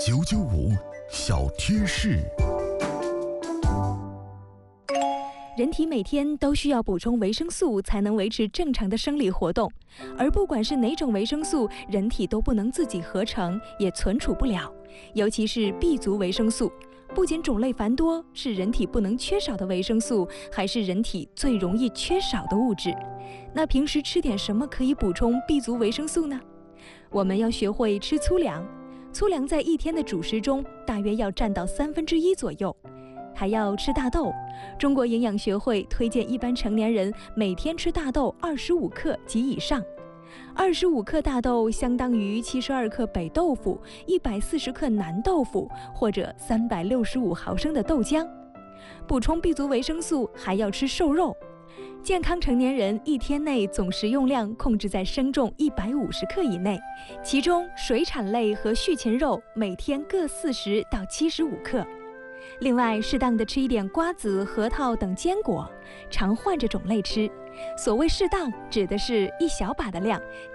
995小贴士。 人体每天都需要补充维生素，才能维持正常的生理活动。而不管是哪种维生素，人体都不能自己合成，也存储不了。尤其是 B 族维生素，不仅种类繁多，是人体不能缺少的维生素，还是人体最容易缺少的物质。那平时吃点什么可以补充 B 族维生素呢？我们要学会吃粗粮，粗粮在一天的主食中大约要占到1/3左右。还要吃大豆，中国营养学会推荐一般成年人每天吃大豆25克及以上。25克大豆相当于72克北豆腐、140克南豆腐或者365毫升的豆浆。补充 B 族维生素还要吃瘦肉。健康成年人一天内总食用量控制在生重150克以内，其中水产类和畜禽肉每天各40到75克。另外，适当的吃一点瓜子、核桃等坚果，常换着种类吃。所谓适当，指的是一小把的量，